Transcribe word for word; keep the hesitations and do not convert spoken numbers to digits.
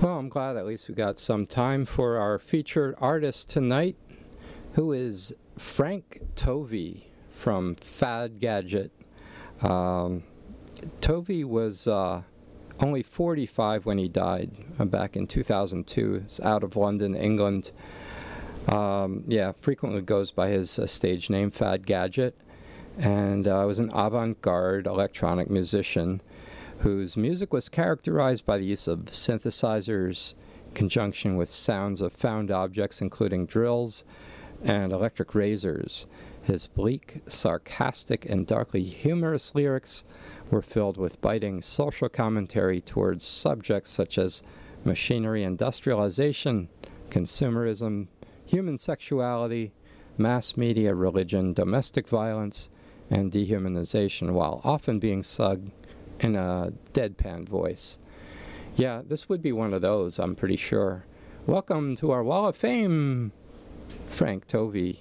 Well, I'm glad at least we got some time for our featured artist tonight, who is Frank Tovey from Fad Gadget. Um, Tovey was uh, only forty-five when he died uh, back in two thousand two. He's out of London, England. Um, yeah, frequently goes by his uh, stage name, Fad Gadget, and uh, was an avant-garde electronic musician whose music was characterized by the use of synthesizers in conjunction with sounds of found objects, including drills and electric razors. His bleak, sarcastic, and darkly humorous lyrics were filled with biting social commentary towards subjects such as machinery industrialization, consumerism, human sexuality, mass media, religion, domestic violence, and dehumanization, while often being sung in a deadpan voice. Yeah, this would be one of those, I'm pretty sure. Welcome to our Wall of Fame, Frank Tovey.